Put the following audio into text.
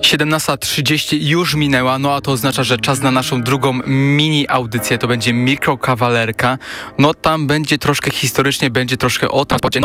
17:30 już minęła, no a to oznacza, że czas na naszą drugą mini audycję, to będzie mikrokawalerka. No tam będzie troszkę historycznie, będzie troszkę o transporcie.